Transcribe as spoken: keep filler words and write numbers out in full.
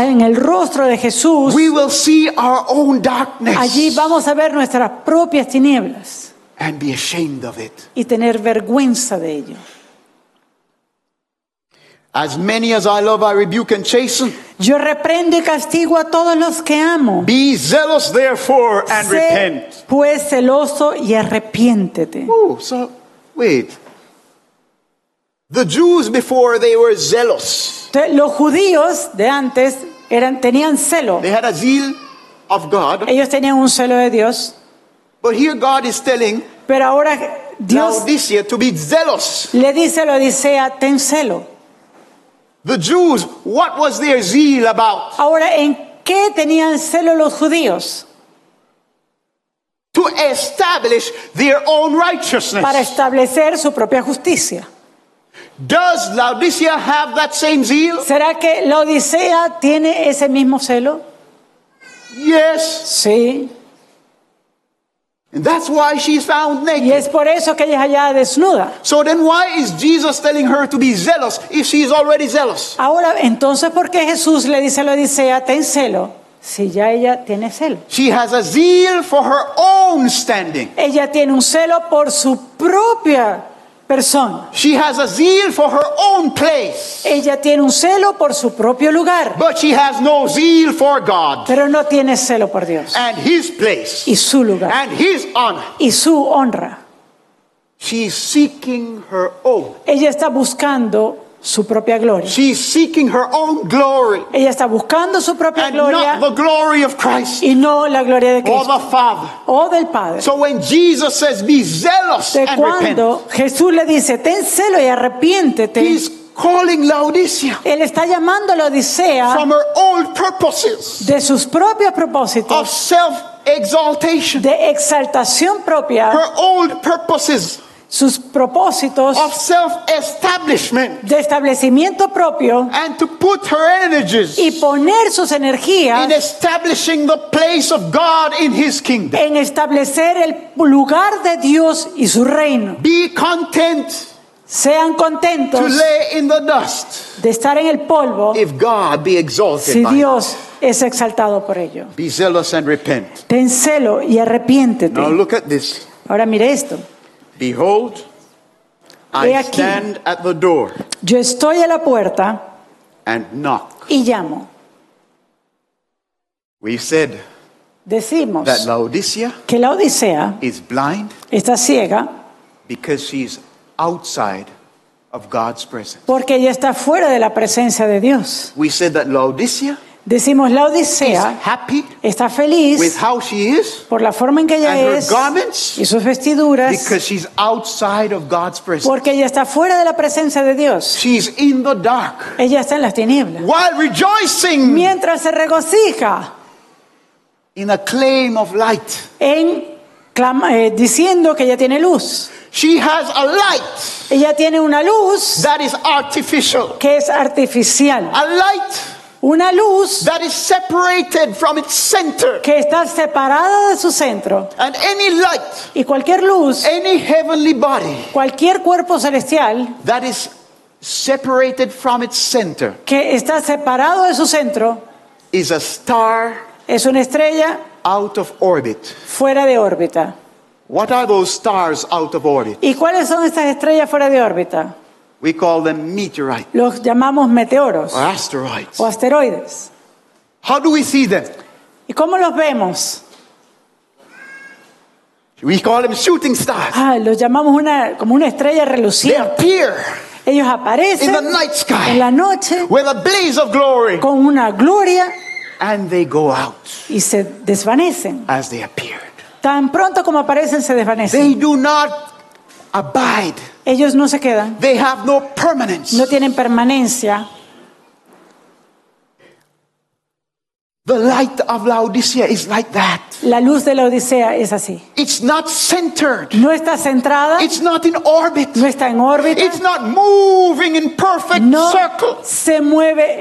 en el rostro de Jesús, we will see our own darkness allí vamos a ver nuestras propias tinieblas and be ashamed of it. y tener vergüenza de ello. As many as I love, I rebuke and chasten. Yo reprendo y castigo a todos los que amo. Be zealous, therefore, and Sé repent. pues celoso y arrepiéntete. Oh, so wait. The Jews before, they were zealous. Entonces, los judíos de antes eran, tenían celo. They had a zeal of God. Ellos tenían un celo de Dios. But here God is telling Pero ahora Dios Laodicea to be zealous. le dice a la Odisea, ten celo. The Jews, what was their zeal about? Ahora, ¿en qué tenían celo los judíos? To establish their own righteousness. Para establecer su propia justicia. Does Laodicea have that same zeal? ¿Será que la Odisea tiene ese mismo celo? Yes. Sí. And that's why she's found Y naked. es por eso que ella es hallada desnuda. So then why is Jesus telling her to be zealous if she is already zealous? Ahora, entonces, ¿por qué Jesús le dice a la Odisea, ten celo? Si ya ella tiene celo. She has a zeal for her own standing. Ella tiene un celo por su propia persona. She has a zeal for her own place. Ella tiene un celo por su propio lugar. But she has no zeal for God Pero no tiene celo por Dios. and His place Y su lugar. and His honor. Y su honra. She's seeking her own. Ella está buscando su propia gloria. She's seeking her own glory Ella está buscando su propia and gloria not the glory of Christ y no la gloria de or Cristo the Father. o del Padre. So when Jesus says be zealous De and repent, cuando Jesús le dice, ten celo y arrepiéntete, He's calling Laodicea Él está llamando a la Odisea from her old purposes de sus propios of propósitos, self-exaltation, de exaltación propia, her old purposes sus propósitos of self-establishment, de establecimiento propio and to put her energies y poner sus in energías establishing the place of God in His kingdom. en establecer el lugar de Dios y su reino. Be content Sean contentos to lay in the dust de estar en el polvo if God be exalted si by it. Dios es exaltado por ello. Be zealous and repent. Ten celo y arrepiéntete. Now look at this. Ahora mire esto. Behold, He I aquí. stand at the door Yo estoy a la puerta and knock. y llamo. We said Decimos that Laodicea que la Odisea is blind está ciega because she's outside of God's presence. porque ella está fuera de la presencia de Dios. We said that Laodicea Decimos la is Odisea happy está feliz with how she is por la forma en que ella and her es garments y sus vestiduras because she's outside of God's presence. porque ella está fuera de la presencia de Dios. She's in the dark Ella está en las tinieblas. while rejoicing Mientras se regocija in a claim of light. en clama- eh, diciendo que ella tiene luz. She has a light Ella tiene una luz that is artificial, que es artificial. a light Una luz that is separated from its center. que está separada de su centro. And any light, Y cualquier luz, any heavenly body cualquier cuerpo celestial that is separated from its center que está separado de su centro is a star es una estrella out of orbit. fuera de órbita. What are those stars out of orbit? ¿Y cuáles son estas estrellas fuera de órbita? We call them meteorites Los llamamos meteoros or asteroids. o asteroides. How do we see them? ¿Y cómo los vemos? We call them shooting stars. Ah, los llamamos una, como una estrella They reluciente. appear Ellos in aparecen the night en sky la noche with a blaze of glory, con una gloria and they go out y se desvanecen. as they appeared. Tan pronto como aparecen, se desvanecen. They do not abide. Ellos no se quedan, They have no permanence. no tienen permanencia. The light of Laodicea is like that. La luz de la Odisea es así. It's not centered. No está centrada, It's not in orbit. no está en órbita, It's not moving in perfect no circle. se mueve